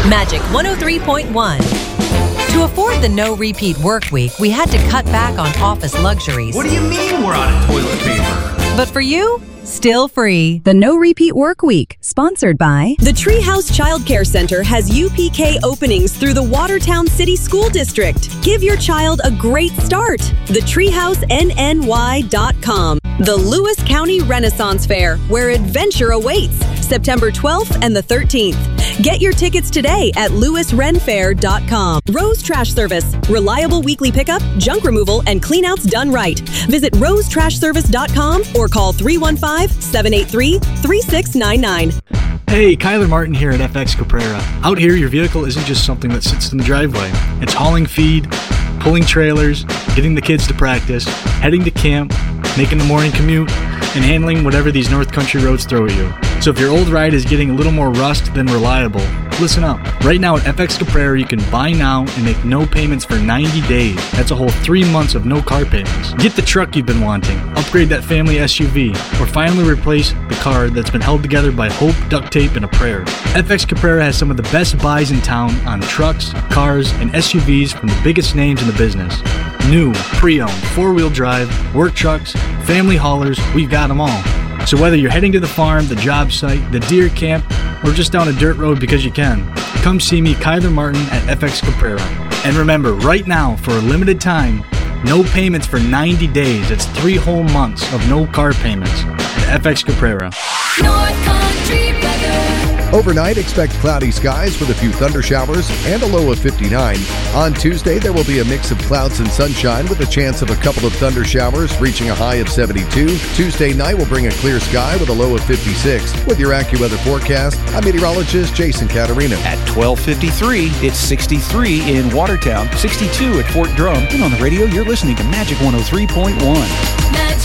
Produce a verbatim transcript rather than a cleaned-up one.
Magic one oh three point one. To afford the no-repeat work week, we had to cut back on office luxuries. What do you mean we're out of toilet paper? But for you, still free. The No Repeat Work Week, sponsored by The Treehouse Child Care Center has U P K openings through the Watertown City School District. Give your child a great start. the treehouse n n y dot com. The Lewis County Renaissance Fair, where adventure awaits, September twelfth and the thirteenth. Get your tickets today at lewis ren fair dot com. Rose Trash Service, reliable weekly pickup, junk removal, and cleanouts done right. Visit rose trash service dot com or call three one five, seven eight three, three six nine nine. Hey, Kyler Martin here at F X Caprera. Out here, your vehicle isn't just something that sits in the driveway. It's hauling feed, pulling trailers, getting the kids to practice, heading to camp, making the morning commute, and handling whatever these North Country roads throw at you. So if your old ride is getting a little more rust than reliable, listen up. Right now at F X Caprera, you can buy now and make no payments for ninety days. That's a whole three months of no car payments. Get the truck you've been wanting, upgrade that family S U V, or finally replace the car that's been held together by hope, duct tape, and a prayer. F X Caprera has some of the best buys in town on trucks, cars, and S U Vs from the biggest names in the business. New, pre-owned, four-wheel drive, work trucks, family haulers, we've got them all. So whether you're heading to the farm, the job site, the deer camp, or just down a dirt road because you can, come see me, Kyler Martin, at F X Caprera. And remember, right now, for a limited time, no payments for ninety days. It's three whole months of no car payments at F X Caprera. North Country weather. Overnight, expect cloudy skies with a few thunder showers and a low of fifty-nine. On Tuesday, there will be a mix of clouds and sunshine with a chance of a couple of thunder showers reaching a high of seventy-two. Tuesday night will bring a clear sky with a low of fifty-six. With your AccuWeather forecast, I'm meteorologist Jason Caterino. At twelve fifty-three, it's sixty-three in Watertown, sixty-two at Fort Drum. And on the radio, you're listening to Magic one oh three point one.